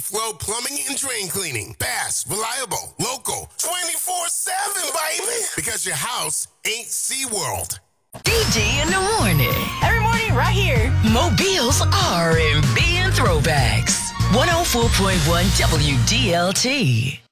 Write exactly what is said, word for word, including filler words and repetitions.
Flow Plumbing and Drain Cleaning. Fast, reliable, local, twenty-four seven, baby. Because your house ain't SeaWorld. D J in the morning. Every morning right here. Mobile's R and B and throwbacks. one oh four point one W D L T.